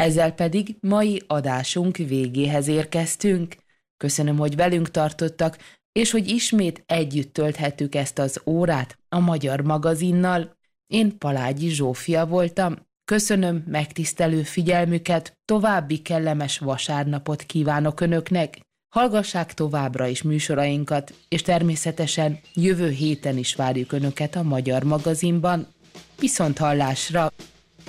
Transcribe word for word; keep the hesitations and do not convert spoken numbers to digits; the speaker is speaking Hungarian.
Ezzel pedig mai adásunk végéhez érkeztünk. Köszönöm, hogy velünk tartottak, és hogy ismét együtt tölthettük ezt az órát a Magyar Magazinnal. Én Palágyi Zsófia voltam. Köszönöm megtisztelő figyelmüket, további kellemes vasárnapot kívánok Önöknek. Hallgassák továbbra is műsorainkat, és természetesen jövő héten is várjuk Önöket a Magyar Magazinban. Viszonthallásra!